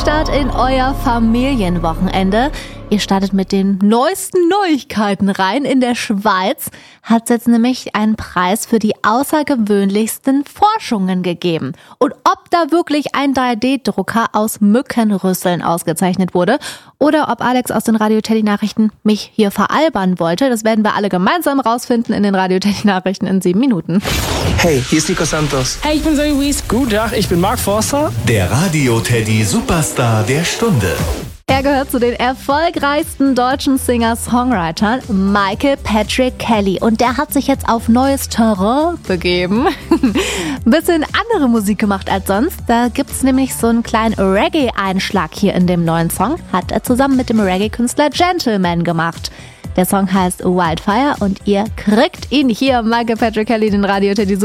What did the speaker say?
Neustart in euer Familienwochenende. Ihr startet mit den neuesten Neuigkeiten rein. In der Schweiz hat es jetzt nämlich einen Preis für die außergewöhnlichsten Forschungen gegeben. Und ob da wirklich ein 3D-Drucker aus Mückenrüsseln ausgezeichnet wurde oder ob Alex aus den Radio Teddy Nachrichten mich hier veralbern wollte, das werden wir alle gemeinsam rausfinden in den Radio Teddy Nachrichten in 7 Minuten. Hey, hier ist Nico Santos. Hey, ich bin Zoe Wies. Guten Tag, ich bin Mark Forster. Der Radio Teddy Superstar der Stunde. Er gehört zu den erfolgreichsten deutschen Singer-Songwritern, Michael Patrick Kelly. Und der hat sich jetzt auf neues Terrain begeben. Ein bisschen andere Musik gemacht als sonst. Da gibt's nämlich so einen kleinen Reggae-Einschlag hier in dem neuen Song. Hat er zusammen mit dem Reggae-Künstler Gentleman gemacht. Der Song heißt Wildfire und ihr kriegt ihn hier, Michael Patrick Kelly, den Radio Teddy